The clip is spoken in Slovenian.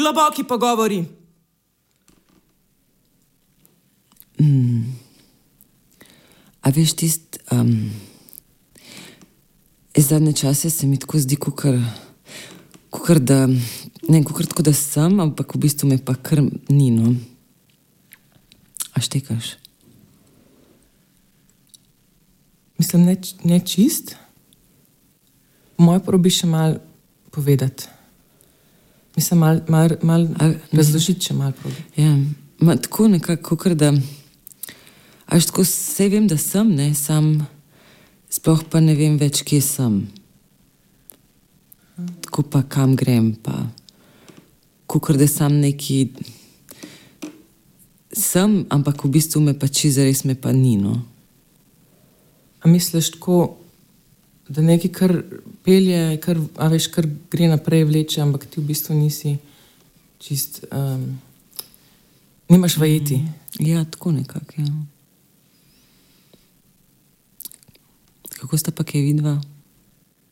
Globoki pogovori. A veš tist, zadnje čase se mi tako zdi, kukar da, ne, kukar tako da sem, ampak v bistvu me pa kar ni, no. A štekaš? Mislim, ne čist. Moje probi še malo povedati. Mislim, malo razložiti še malo probi. Ja, tako nekako, kukar da, a veš, tako sej vem, da sem, ne, sam sploh pa ne vem več, kje sem. Tako pa kam grem, pa kukar da sam neki sem, ampak v bistvu me pa zares me pa ni, no. A misliš tako, da nekaj kar pelje, a veš, kar gre naprej, vleče, ampak ti v bistvu nisi čist, nimaš vajeti? Ja, tako nekako, ja. Kako sta pa kaj vidva?